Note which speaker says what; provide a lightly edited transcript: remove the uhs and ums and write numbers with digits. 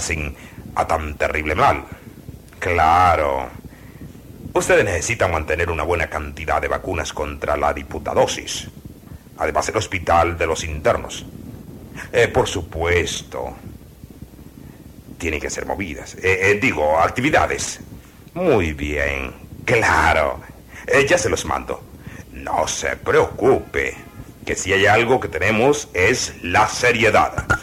Speaker 1: pasen a tan terrible mal. Claro. Ustedes necesitan mantener una buena cantidad de vacunas contra la diputadosis. Además, el hospital de los internos. Por supuesto. Tienen que ser movidas. Actividades. Muy bien. Claro. Ya se los mando. No se preocupe. Que si hay algo que tenemos es la seriedad.